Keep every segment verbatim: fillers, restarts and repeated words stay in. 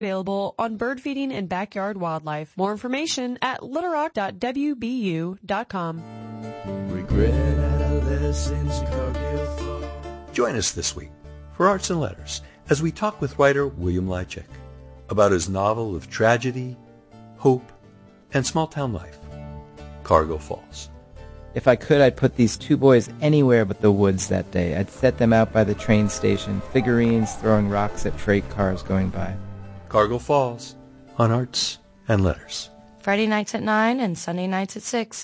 Available on bird feeding and backyard wildlife. More information at little rock dot w b u dot com. Regret adolescence, Cargill Falls. Join us this week for Arts and Letters as we talk with writer William Lychek about his novel of tragedy, hope, and small-town life, Cargill Falls. If I could, I'd put these two boys anywhere but the woods that day. I'd set them out by the train station, figurines throwing rocks at freight cars going by. Cargill Falls on Arts and Letters. Friday nights at nine and Sunday nights at six.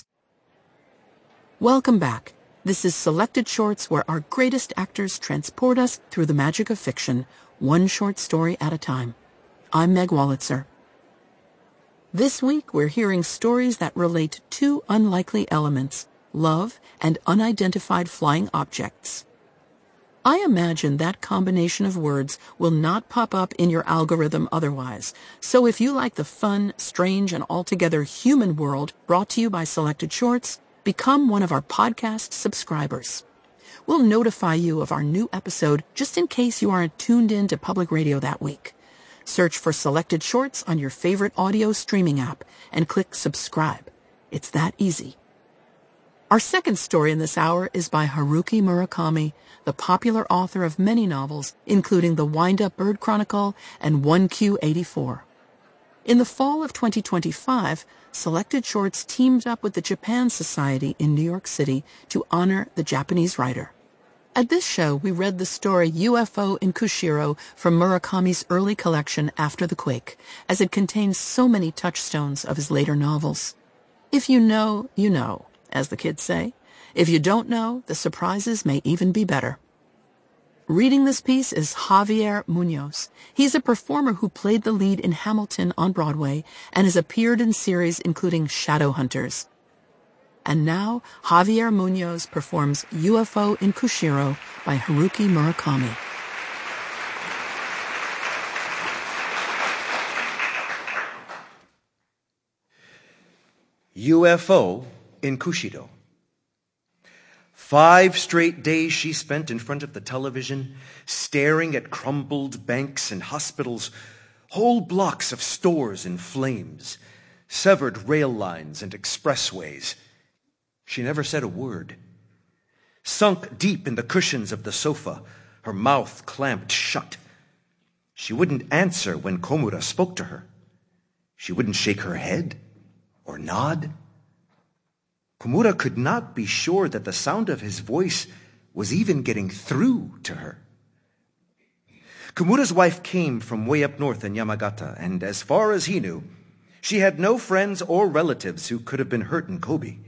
Welcome back. This is Selected Shorts, where our greatest actors transport us through the magic of fiction, one short story at a time. I'm Meg Wolitzer. This week, we're hearing stories that relate two unlikely elements, love and unidentified flying objects. I imagine that combination of words will not pop up in your algorithm otherwise. So if you like the fun, strange, and altogether human world brought to you by Selected Shorts, become one of our podcast subscribers. We'll notify you of our new episode just in case you aren't tuned in to public radio that week. Search for Selected Shorts on your favorite audio streaming app and click subscribe. It's that easy. Our second story in this hour is by Haruki Murakami, the popular author of many novels, including The Wind-Up Bird Chronicle and one Q eighty-four. In the fall of twenty twenty-five, Selected Shorts teamed up with the Japan Society in New York City to honor the Japanese writer. At this show, we read the story U F O in Kushiro from Murakami's early collection After the Quake, as it contains so many touchstones of his later novels. If you know, you know, as the kids say. If you don't know, the surprises may even be better. Reading this piece is Javier Munoz. He's a performer who played the lead in Hamilton on Broadway and has appeared in series including Shadowhunters. And now, Javier Munoz performs U F O in Kushiro by Haruki Murakami. U F O in Kushiro. Five straight days she spent in front of the television, staring at crumbled banks and hospitals, whole blocks of stores in flames, severed rail lines and expressways. She never said a word. Sunk deep in the cushions of the sofa, her mouth clamped shut. She wouldn't answer when Komura spoke to her. She wouldn't shake her head or nod. Komura could not be sure that the sound of his voice was even getting through to her. Komura's wife came from way up north in Yamagata, and as far as he knew, she had no friends or relatives who could have been hurt in Kobe.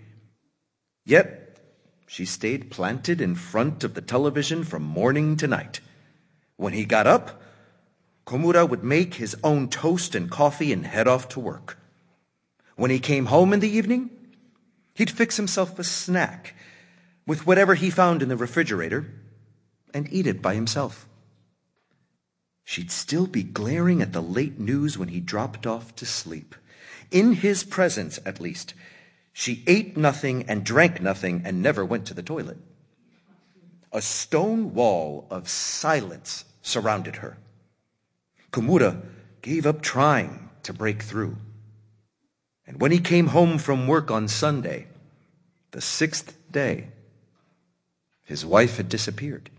Yet, she stayed planted in front of the television from morning to night. When he got up, Komura would make his own toast and coffee and head off to work. When he came home in the evening, he'd fix himself a snack with whatever he found in the refrigerator and eat it by himself. She'd still be glaring at the late news when he dropped off to sleep. In his presence, at least, she ate nothing and drank nothing and never went to the toilet. A stone wall of silence surrounded her. Komura gave up trying to break through. And when he came home from work on Sunday, the sixth day, his wife had disappeared.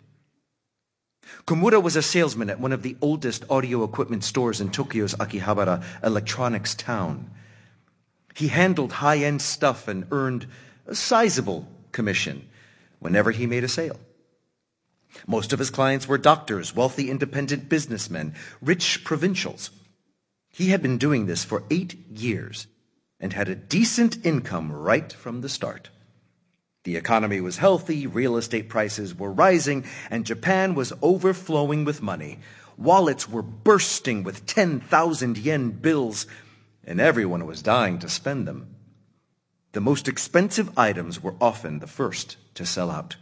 Komura was a salesman at one of the oldest audio equipment stores in Tokyo's Akihabara electronics town. He handled high-end stuff and earned a sizable commission whenever he made a sale. Most of his clients were doctors, wealthy independent businessmen, rich provincials. He had been doing this for eight years and had a decent income right from the start. The economy was healthy, real estate prices were rising, and Japan was overflowing with money. Wallets were bursting with ten thousand yen bills, and everyone was dying to spend them. The most expensive items were often the first to sell out.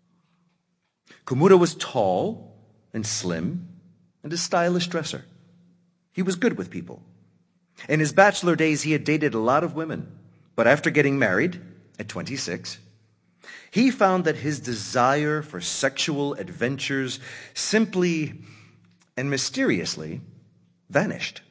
Komura was tall and slim and a stylish dresser. He was good with people. In his bachelor days, he had dated a lot of women, but after getting married at twenty-six, he found that his desire for sexual adventures simply and mysteriously vanished.